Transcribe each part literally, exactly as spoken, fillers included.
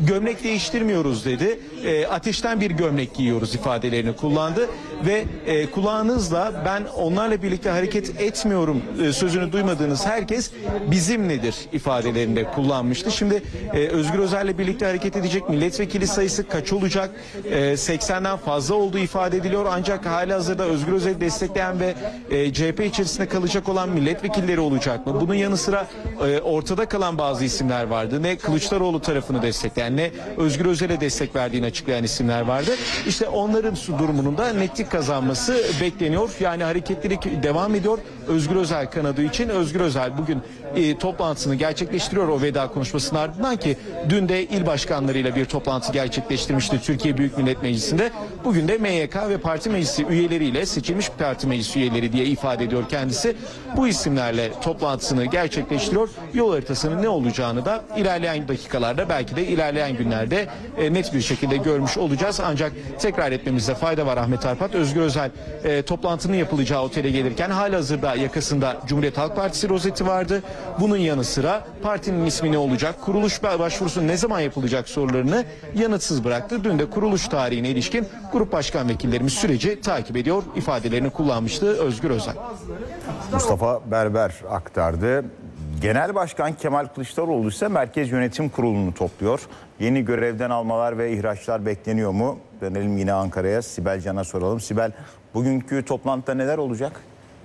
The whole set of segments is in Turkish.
gömlek değiştirmiyoruz dedi. E, ateşten bir gömlek giyiyoruz ifadelerini kullandı ve e, kulağınızla ben onlarla birlikte hareket etmiyorum e, sözünü duymadığınız herkes bizimledir ifadelerinde kullanmıştı. Şimdi e, Özgür Özel'le birlikte hareket edecek milletvekili sayısı kaç olacak? E, seksenden fazla olduğu ifade ediliyor ancak halihazırda Özgür Özel'i destekleyen ve e, C H P içerisinde kalacak olan milletvekilleri olacak mı? Bunun yanı sıra e, ortada kalan bazı isimler vardı. Ne Kılıçdaroğlu tarafını destekleyen ne Özgür Özel'e destek verdiğini açıklayan isimler vardı. İşte onların durumunun da netlik kazanması bekleniyor. Yani hareketlilik devam ediyor. Özgür Özel kanadı için Özgür Özel bugün e, toplantısını gerçekleştiriyor o veda konuşmasının ardından ki dün de il başkanlarıyla bir toplantı gerçekleştirmişti Türkiye Büyük Millet Meclisi'nde. Bugün de M Y K ve parti meclisi üyeleriyle seçilmiş parti meclis üyeleri diye ifade ediyor kendisi. Bu isimlerle toplantısını gerçekleştiriyor. Yol haritasının ne olacağını da ilerleyen dakikalarda belki de ilerleyen günlerde e, net bir şekilde görmüş olacağız. Ancak tekrar etmemizde fayda var Ahmet Arpat. Özgür Özel e, toplantının yapılacağı otele gelirken halihazırda yakasında Cumhuriyet Halk Partisi rozeti vardı. Bunun yanı sıra partinin ismi ne olacak, kuruluş başvurusu ne zaman yapılacak sorularını yanıtsız bıraktı. Dün de kuruluş tarihine ilişkin grup başkan vekillerimiz süreci takip ediyor ifadelerini kullanmıştı Özgür Özel. Mustafa Berber aktardı. Genel Başkan Kemal Kılıçdaroğlu ise Merkez Yönetim Kurulu'nu topluyor. Yeni görevden almalar ve ihraçlar bekleniyor mu? Dönelim yine Ankara'ya. Sibel Can'a soralım. Sibel, bugünkü toplantıda neler olacak?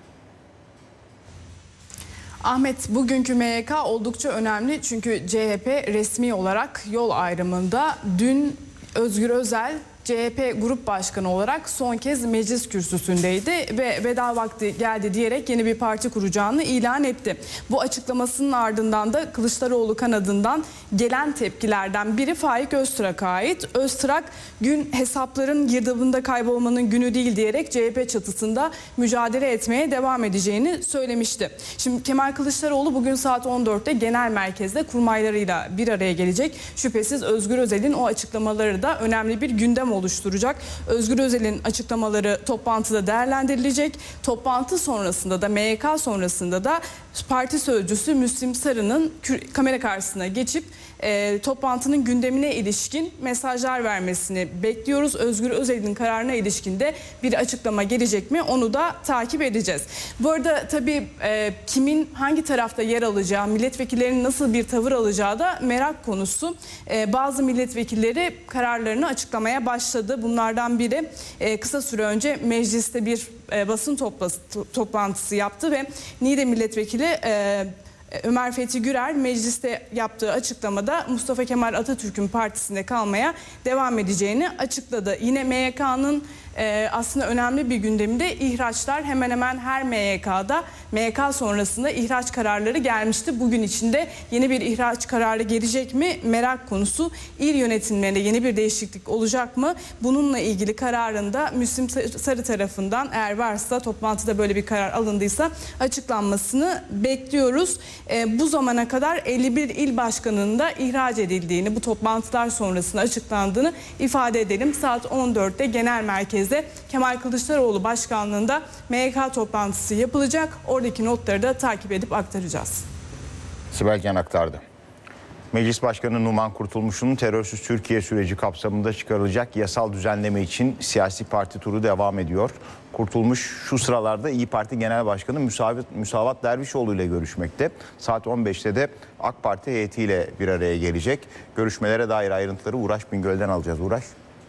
Ahmet, bugünkü M Y K oldukça önemli çünkü C H P resmi olarak yol ayrımında. Dün Özgür Özel C H P Grup Başkanı olarak son kez meclis kürsüsündeydi ve veda vakti geldi diyerek yeni bir parti kuracağını ilan etti. Bu açıklamasının ardından da Kılıçdaroğlu kanadından gelen tepkilerden biri Faik Öztrak'a ait. Öztrak, gün hesapların girdabında kaybolmanın günü değil diyerek C H P çatısında mücadele etmeye devam edeceğini söylemişti. Şimdi Kemal Kılıçdaroğlu bugün saat on dörtte genel merkezde kurmaylarıyla bir araya gelecek. Şüphesiz Özgür Özel'in o açıklamaları da önemli bir gündem oluşturacak. Özgür Özel'in açıklamaları toplantıda değerlendirilecek. Toplantı sonrasında da M Y K sonrasında da parti sözcüsü Müslim Sarı'nın kamera karşısına geçip e, toplantının gündemine ilişkin mesajlar vermesini bekliyoruz. Özgür Özel'in kararına ilişkin de bir açıklama gelecek mi onu da takip edeceğiz. Bu arada tabii e, kimin hangi tarafta yer alacağı, milletvekillerinin nasıl bir tavır alacağı da merak konusu. E, bazı milletvekilleri kararlarını açıklamaya başladı. Bunlardan biri e, kısa süre önce mecliste bir e, basın toplası, toplantısı yaptı ve Niğde milletvekili e, Ömer Fethi Gürer mecliste yaptığı açıklamada Mustafa Kemal Atatürk'ün partisinde kalmaya devam edeceğini açıkladı. Yine M Y K'nın e, aslında önemli bir gündeminde ihraçlar. Hemen hemen her M Y K'da M Y K sonrasında ihraç kararları gelmişti. Bugün içinde yeni bir ihraç kararı gelecek mi merak konusu. İl yönetimlerinde yeni bir değişiklik olacak mı? Bununla ilgili kararında Müslim Sarı tarafından eğer varsa toplantıda böyle bir karar alındıysa açıklanmasını bekliyoruz. E, bu zamana kadar elli bir il başkanının da ihraç edildiğini, bu toplantılar sonrasında açıklandığını ifade edelim. Saat on dörtte genel merkezde Kemal Kılıçdaroğlu başkanlığında M Y K toplantısı yapılacak. Oradaki notları da takip edip aktaracağız. Sibel Can aktardı. Meclis Başkanı Numan Kurtulmuş'un terörsüz Türkiye süreci kapsamında çıkarılacak yasal düzenleme için siyasi parti turu devam ediyor. Kurtulmuş şu sıralarda İYİ Parti Genel Başkanı Müsavat, Müsavat Dervişoğlu ile görüşmekte. Saat on beşte de AK Parti heyetiyle bir araya gelecek. Görüşmelere dair ayrıntıları Uğraş Bingöl'den alacağız. Uğraş.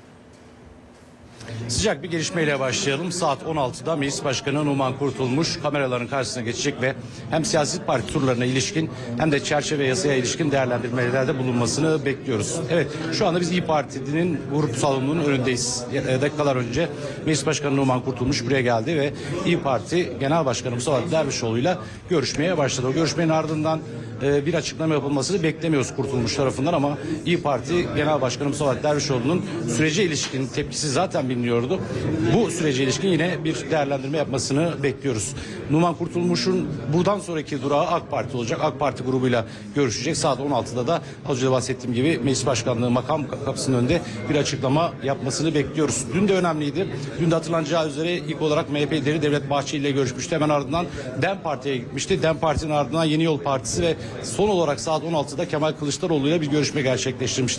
Sıcak bir gelişmeyle başlayalım. Saat on altıda Meclis Başkanı Numan Kurtulmuş kameraların karşısına geçecek ve hem siyasi parti turlarına ilişkin hem de çerçeve yasaya ilişkin değerlendirmelerde bulunmasını bekliyoruz. Evet, şu anda biz İYİ Parti'nin grup salonunun önündeyiz. Dakikalar önce Meclis Başkanı Numan Kurtulmuş buraya geldi ve İYİ Parti Genel Başkanı Mustafa Dervişoğlu'yla görüşmeye başladı. O görüşmenin ardından bir açıklama yapılmasını beklemiyoruz Kurtulmuş tarafından ama İYİ Parti Genel Başkanı Mustafa Dervişoğlu'nun sürece ilişkin tepkisi zaten biliniyordu. Bu sürece ilişkin yine bir değerlendirme yapmasını bekliyoruz. Numan Kurtulmuş'un buradan sonraki durağı AK Parti olacak. AK Parti grubuyla görüşecek. Saat on altıda da az önce bahsettiğim gibi Meclis Başkanlığı makam kapısının önünde bir açıklama yapmasını bekliyoruz. Dün de önemliydi. Dün de hatırlanacağı üzere ilk olarak M H P lideri Devlet Bahçeli ile görüşmüştü. Hemen ardından DEM Parti'ye gitmişti. DEM Parti'nin ardından Yeni Yol Partisi ve son olarak saat on altıda Kemal Kılıçdaroğlu ile bir görüşme gerçekleştirmişti.